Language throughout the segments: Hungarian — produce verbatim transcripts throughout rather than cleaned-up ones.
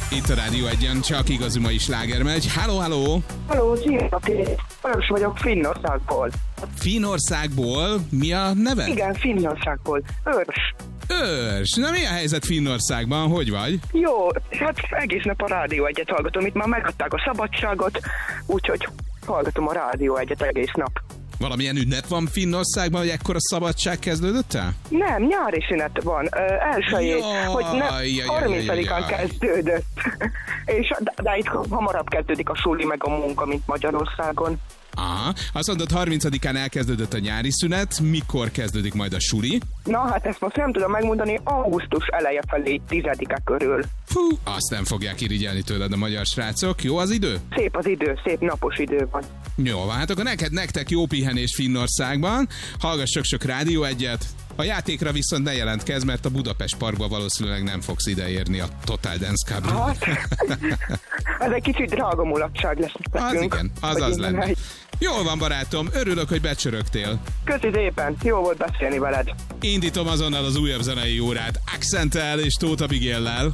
Itt a Rádió Egyen csak igazi mai sláger megy. Halló, halló! Halló, sziasztok! Örs vagyok Finnországból. Finnországból? Mi a neve? Igen, Finnországból. Örs. Örs! Na mi a helyzet Finnországban? Hogy vagy? Jó, hát egész nap a Rádió Egyet hallgatom. Itt már megadták a szabadságot, úgyhogy hallgatom a Rádió Egyet egész nap. Valamilyen ünnep van Finnországban, hogy ekkora szabadság kezdődött el? Nem, nyári szünet van. Ö, elsőjét, hogy ne, harmincadikán kezdődött. És, de, de itt hamarabb kezdődik a suli meg a munka, mint Magyarországon. Aha, azt mondod, harmincadikán elkezdődött a nyári szünet, mikor kezdődik majd a suli? Na hát ezt most nem tudom megmondani, augusztus eleje felé, tizedike körül. Fú, azt nem fogják irigyelni tőled a magyar srácok. Jó az idő? Szép az idő, szép napos idő van. Jó, hát akkor neked, nektek jó pihenés Finnországban, hallgass sok-sok Rádió Egyet. A játékra viszont ne jelentkezz, mert a Budapest Parkba valószínűleg nem fogsz ideérni a Total Dance Cup-ra. Hát, ez egy kicsit drága mulatság lesz nekünk. Az igen, az az lenne. Egy... Jól van, barátom, örülök, hogy becsörögtél. Köszi szépen, jó volt beszélni veled. Indítom azonnal az újabb zenei órát Accenttel és Tóth Abigaillel.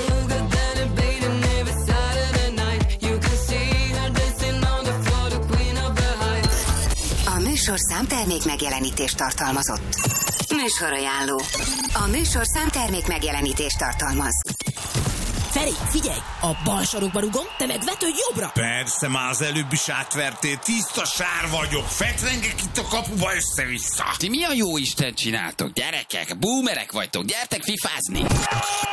A műsorszám termék megjelenítést tartalmazott. Műsorajánló. A műsorszám termék megjelenítést tartalmaz. Feri, figyelj! A bal sarokba rugom, te meg vetődj jobbra! Persze, már az előbb is átvertél, tiszta sár vagyok, fetrengek itt a kapuba össze-vissza. Ti mi a jó Isten csináltok, gyerekek? Boomerek vagytok, gyertek fifázni!